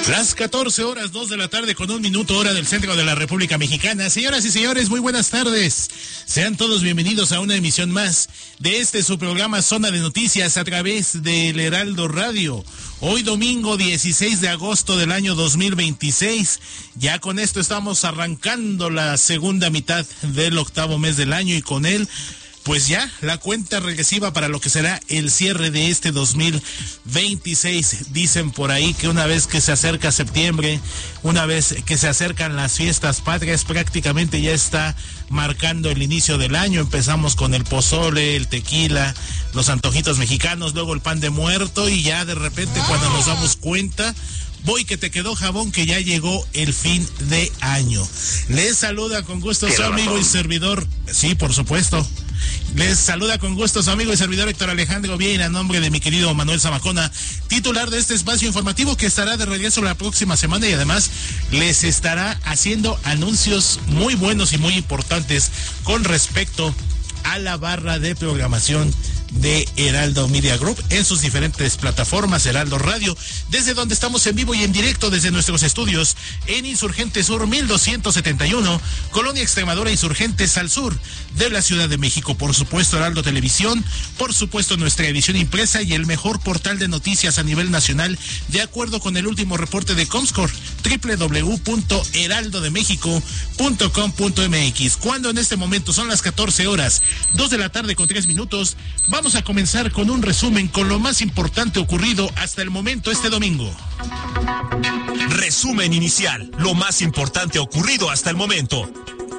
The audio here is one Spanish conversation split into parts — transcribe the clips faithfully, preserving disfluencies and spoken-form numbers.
Las catorce horas, dos de la tarde con un minuto, hora del centro de la República Mexicana. Señoras y señores, muy buenas tardes. Sean todos bienvenidos a una emisión más de este su programa Zona de Noticias a través del Heraldo Radio. Hoy domingo dieciséis de agosto del año dos mil veintiséis. Ya con esto estamos arrancando la segunda mitad del octavo mes del año y con él pues ya la cuenta regresiva para lo que será el cierre de este dos mil veintiséis. Dicen por ahí que una vez que se acerca septiembre, una vez que se acercan las fiestas patrias, prácticamente ya está marcando el inicio del año. Empezamos con el pozole, el tequila, los antojitos mexicanos, luego el pan de muerto y ya de repente cuando nos damos cuenta, voy que te quedó jabón, que ya llegó el fin de año. Les saluda con gusto su amigo y servidor, sí, por supuesto. Les saluda con gusto su amigo y servidor Héctor Alejandro Vieira, a nombre de mi querido Manuel Zamacona, titular de este espacio informativo que estará de regreso la próxima semana y además les estará haciendo anuncios muy buenos y muy importantes con respecto a la barra de programación de Heraldo Media Group en sus diferentes plataformas, Heraldo Radio, desde donde estamos en vivo y en directo desde nuestros estudios en Insurgentes Sur mil doscientos setenta y uno, Colonia Extremadura Insurgentes al sur de la Ciudad de México. Por supuesto Heraldo Televisión, por supuesto nuestra edición impresa y el mejor portal de noticias a nivel nacional, de acuerdo con el último reporte de Comscore, doble u doble u doble u punto heraldo de méxico punto com punto m x. Cuando en este momento son las catorce horas, dos de la tarde con tres minutos, vamos Vamos a comenzar con un resumen con lo más importante ocurrido hasta el momento este domingo. Resumen inicial, lo más importante ocurrido hasta el momento.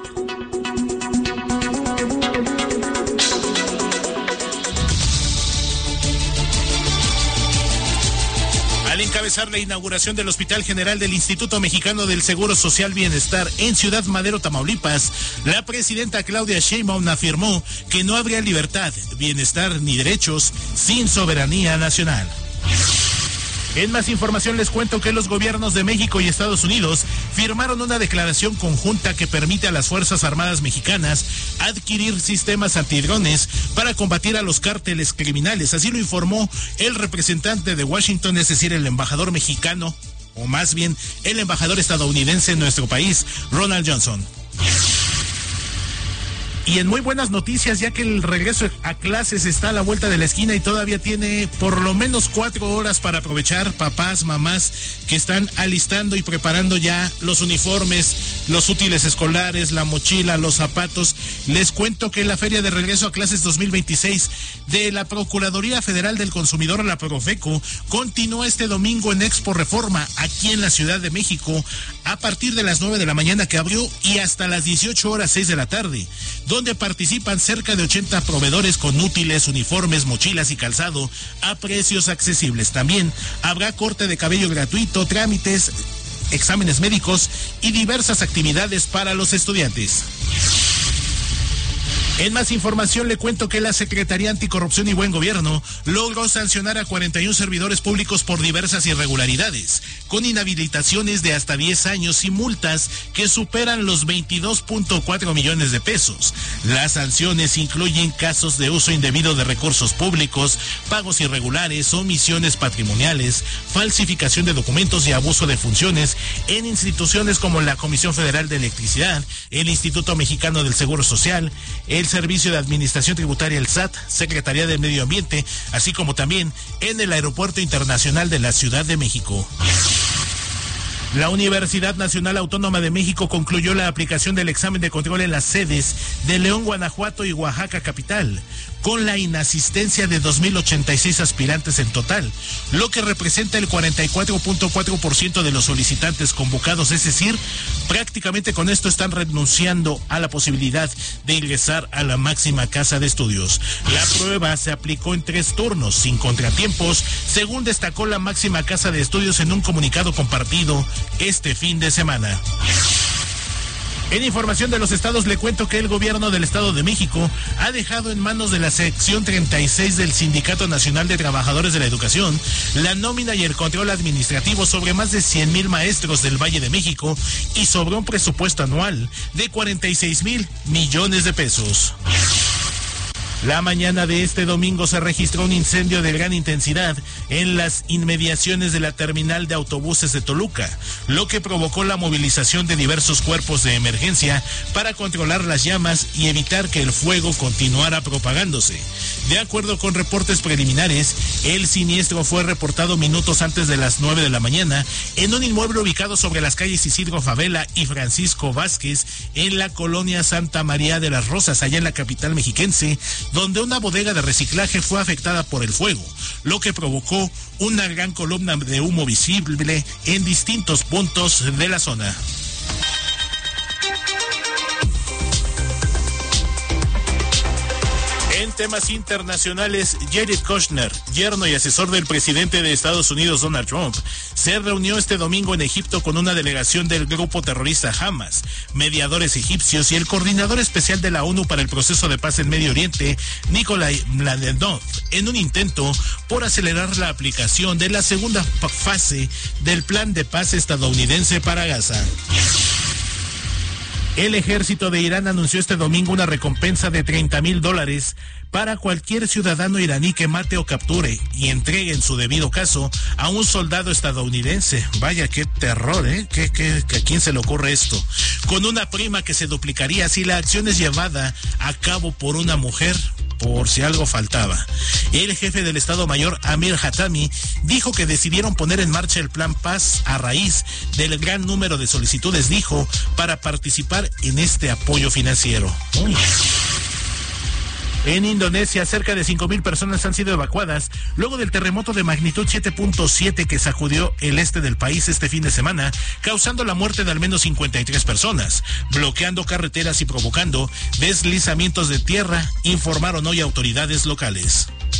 Al encabezar la inauguración del Hospital General del Instituto Mexicano del Seguro Social Bienestar en Ciudad Madero, Tamaulipas, la presidenta Claudia Sheinbaum afirmó que no habría libertad, bienestar ni derechos sin soberanía nacional. En más información les cuento que los gobiernos de México y Estados Unidos firmaron una declaración conjunta que permite a las Fuerzas Armadas mexicanas adquirir sistemas antidrones para combatir a los cárteles criminales. Así lo informó el representante de Washington, es decir, el embajador mexicano, o más bien el embajador estadounidense en nuestro país, Ronald Johnson. Y en muy buenas noticias, ya que el regreso a clases está a la vuelta de la esquina y todavía tiene por lo menos cuatro horas para aprovechar, papás, mamás que están alistando y preparando ya los uniformes, los útiles escolares, la mochila, los zapatos. Les cuento que la Feria de Regreso a Clases dos mil veintiséis de la Procuraduría Federal del Consumidor, la Profeco, continúa este domingo en Expo Reforma, aquí en la Ciudad de México, a partir de las nueve de la mañana que abrió y hasta las dieciocho horas seis de la tarde, donde participan cerca de ochenta proveedores con útiles, uniformes, mochilas y calzado a precios accesibles. También habrá corte de cabello gratuito, trámites, exámenes médicos y diversas actividades para los estudiantes. En más información le cuento que la Secretaría Anticorrupción y Buen Gobierno logró sancionar a cuarenta y uno servidores públicos por diversas irregularidades, con inhabilitaciones de hasta diez años y multas que superan los veintidós punto cuatro millones de pesos. Las sanciones incluyen casos de uso indebido de recursos públicos, pagos irregulares, omisiones patrimoniales, falsificación de documentos y abuso de funciones en instituciones como la Comisión Federal de Electricidad, el Instituto Mexicano del Seguro Social, el Servicio de Administración Tributaria, el S A T, Secretaría del Medio Ambiente, así como también en el Aeropuerto Internacional de la Ciudad de México. La Universidad Nacional Autónoma de México concluyó la aplicación del examen de control en las sedes de León, Guanajuato y Oaxaca capital, con la inasistencia de dos mil ochenta y seis aspirantes en total, lo que representa el cuarenta y cuatro punto cuatro por ciento de los solicitantes convocados, es decir, prácticamente con esto están renunciando a la posibilidad de ingresar a la máxima casa de estudios. La prueba se aplicó en tres turnos, sin contratiempos, según destacó la máxima casa de estudios en un comunicado compartido este fin de semana. En información de los estados le cuento que el gobierno del Estado de México ha dejado en manos de la sección treinta y seis del Sindicato Nacional de Trabajadores de la Educación la nómina y el control administrativo sobre más de cien mil maestros del Valle de México y sobre un presupuesto anual de cuarenta y seis mil millones de pesos. La mañana de este domingo se registró un incendio de gran intensidad en las inmediaciones de la terminal de autobuses de Toluca, lo que provocó la movilización de diversos cuerpos de emergencia para controlar las llamas y evitar que el fuego continuara propagándose. De acuerdo con reportes preliminares, el siniestro fue reportado minutos antes de las nueve de la mañana en un inmueble ubicado sobre las calles Isidro Favela y Francisco Vázquez en la colonia Santa María de las Rosas, allá en la capital mexiquense, donde una bodega de reciclaje fue afectada por el fuego, lo que provocó una gran columna de humo visible en distintos puntos de la zona. En temas internacionales, Jared Kushner, yerno y asesor del presidente de Estados Unidos Donald Trump, se reunió este domingo en Egipto con una delegación del grupo terrorista Hamas, mediadores egipcios y el coordinador especial de la ONU para el proceso de paz en Medio Oriente, Nikolai Mladenov, en un intento por acelerar la aplicación de la segunda fase del plan de paz estadounidense para Gaza. El ejército de Irán anunció este domingo una recompensa de treinta mil dólares para cualquier ciudadano iraní que mate o capture y entregue en su debido caso a un soldado estadounidense. Vaya, qué terror, ¿eh? ¿Qué, qué, qué, ¿A quién se le ocurre esto? Con una prima que se duplicaría si la acción es llevada a cabo por una mujer, por si algo faltaba. El jefe del Estado Mayor, Amir Hatami, dijo que decidieron poner en marcha el Plan Paz a raíz del gran número de solicitudes, dijo, para participar en este apoyo financiero. Uy. En Indonesia, cerca de cinco mil personas han sido evacuadas luego del terremoto de magnitud siete punto siete que sacudió el este del país este fin de semana, causando la muerte de al menos cincuenta y tres personas, bloqueando carreteras y provocando deslizamientos de tierra, informaron hoy autoridades locales.